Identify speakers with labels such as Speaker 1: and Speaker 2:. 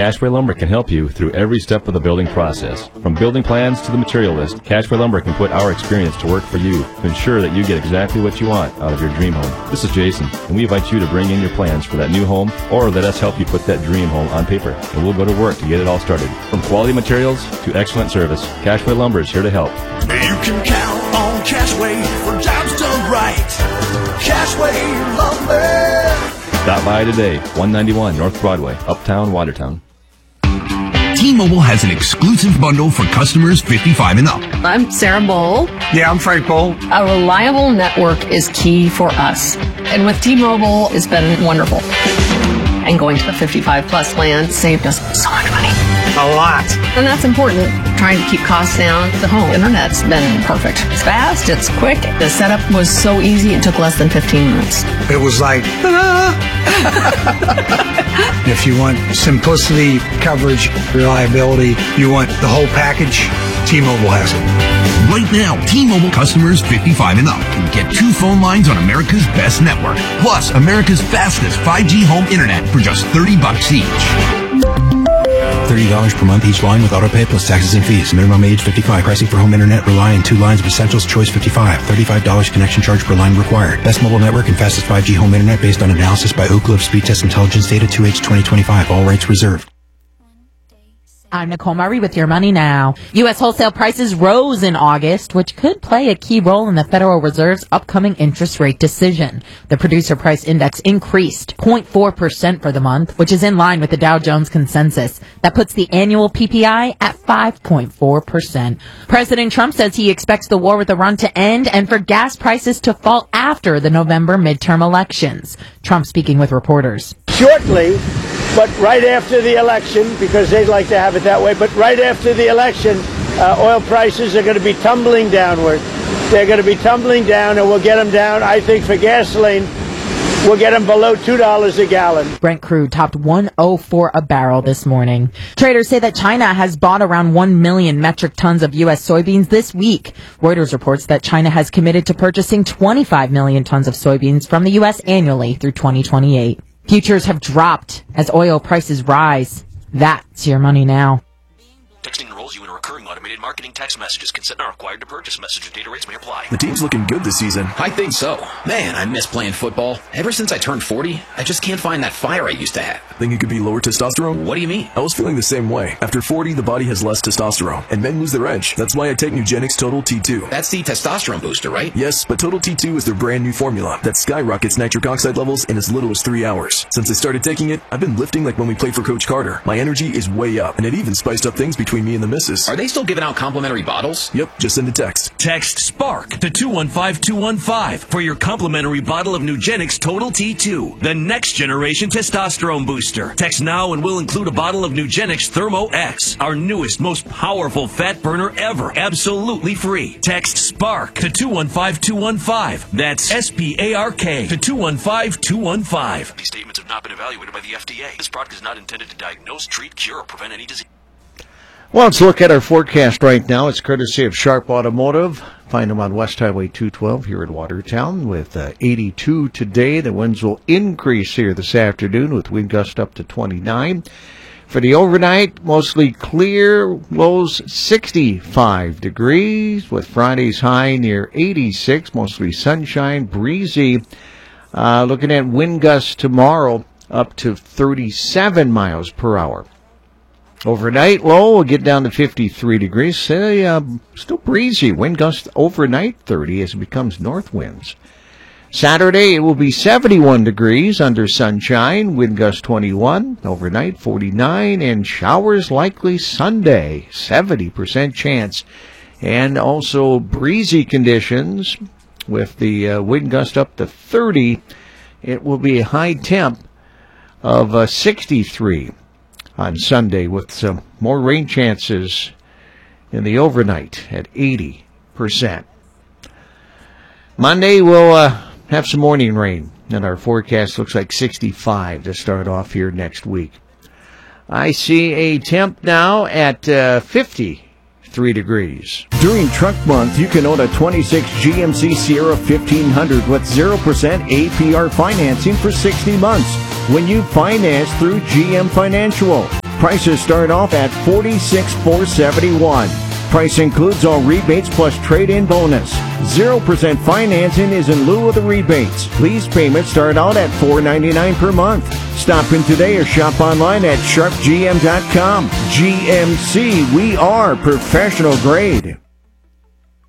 Speaker 1: Cashway Lumber can help you through every step of the building process. From building plans to the material list, Cashway Lumber can put our experience to work for you to ensure that you get exactly what you want out of your dream home. This is Jason, and we invite you to bring in your plans for that new home or let us help you put that dream home on paper, and we'll go to work to get it all started. From quality materials to excellent service, Cashway Lumber is here to help.
Speaker 2: You can count on Cashway for jobs done right. Cashway Lumber.
Speaker 1: Stop by today, 191 North Broadway, Uptown, Watertown.
Speaker 3: T-Mobile has an exclusive bundle for customers 55 and up.
Speaker 4: I'm Sarah Bowl.
Speaker 5: Yeah, I'm Frank Bowl.
Speaker 4: A reliable network is key for us. And with T-Mobile, it's been wonderful. And going to the 55-plus plan saved us so much money.
Speaker 5: A lot.
Speaker 4: And that's important. Trying to keep costs down. The home internet's been perfect. It's fast, it's quick. The setup was so easy, it took less than 15 minutes.
Speaker 5: It was like, If you want simplicity, coverage, reliability, you want the whole package, T-Mobile has it.
Speaker 3: Right now, T-Mobile customers 55 and up can get 2 phone lines on America's best network, plus America's fastest 5G home internet for just $30 each.
Speaker 6: $30 per month each line with autopay plus taxes and fees. Minimum age 55. Pricing for home internet rely on 2 lines of Essentials Choice 55. $35 connection charge per line required. Best mobile network and fastest 5G home internet based on analysis by Ookla of Speed Test Intelligence data 2H 2025. All rights reserved.
Speaker 7: I'm Nicole Murray with Your Money Now. U.S. wholesale prices rose in August, which could play a key role in the Federal Reserve's upcoming interest rate decision. The Producer Price Index increased 0.4% for the month, which is in line with the Dow Jones consensus. That puts the annual PPI at 5.4%. President Trump says he expects the war with Iran to end and for gas prices to fall after the November midterm elections. Trump speaking with reporters.
Speaker 8: Shortly, but right after the election, because they'd like to have it that way, but right after the election, oil prices are going to be tumbling downward. They're going to be tumbling down, and we'll get them down, I think, for gasoline, we'll get them below $2 a gallon.
Speaker 7: Brent crude topped $104 a barrel this morning. Traders say that China has bought around 1 million metric tons of U.S. soybeans this week. Reuters reports that China has committed to purchasing 25 million tons of soybeans from the U.S. annually through 2028. Futures have dropped as oil prices rise. That's Your Money Now.
Speaker 9: Texting enrolls you in a recurring automated marketing text messages. Consent not required to purchase. Message and data rates may apply.
Speaker 10: The team's looking good this season.
Speaker 11: I think so. Man, I miss playing football. Ever since I turned 40, I just can't find that fire I used to have.
Speaker 10: Think it could be lower testosterone?
Speaker 11: What do you mean?
Speaker 10: I was feeling the same way. After 40, the body has less testosterone, and men lose their edge. That's why I take Nugenix Total T2.
Speaker 11: That's the testosterone booster, right?
Speaker 10: Yes, but Total T2 is their brand new formula that skyrockets nitric oxide levels in as little as 3 hours. Since I started taking it, I've been lifting like when we played for Coach Carter. My energy is way up, and it even spiced up things between me and the missus.
Speaker 11: Are they still giving out complimentary bottles?
Speaker 10: Yep, just send a text.
Speaker 12: Text SPARK to 215-215 for your complimentary bottle of Nugenix Total T2, the next generation testosterone booster. Text now and we'll include a bottle of Nugenix Thermo X, our newest, most powerful fat burner ever, absolutely free. Text SPARK to 215-215. That's SPARK to 215-215.
Speaker 9: These statements have not been evaluated by the FDA. This product is not intended to diagnose, treat, cure, or prevent any disease.
Speaker 13: Well, let's look at our forecast right now. It's courtesy of Sharp Automotive. Find them on West Highway 212 here in Watertown with 82 today. The winds will increase here this afternoon with wind gust up to 29. For the overnight, mostly clear, lows 65 degrees with Friday's high near 86, mostly sunshine, breezy. Looking at wind gusts tomorrow up to 37 miles per hour. Overnight low will get down to 53 degrees. Still breezy. Wind gust overnight 30 as it becomes north winds. Saturday it will be 71 degrees under sunshine. Wind gust 21. Overnight 49 and showers likely Sunday. 70% chance. And also breezy conditions with the wind gust up to 30. It will be a high temp of 63. On Sunday with some more rain chances in the overnight at 80%. Monday we'll have some morning rain, and our forecast looks like 65 to start off here next week. I see a temp now at 53 degrees.
Speaker 14: During Truck Month, you can own a 26 GMC Sierra 1500 with 0% APR financing for 60 months when you finance through GM Financial. Prices start off at $46,471. Price includes all rebates plus trade-in bonus. 0% financing is in lieu of the rebates. Lease payments start out at $4.99 per month. Stop in today or shop online at sharpgm.com. GMC, we are professional grade.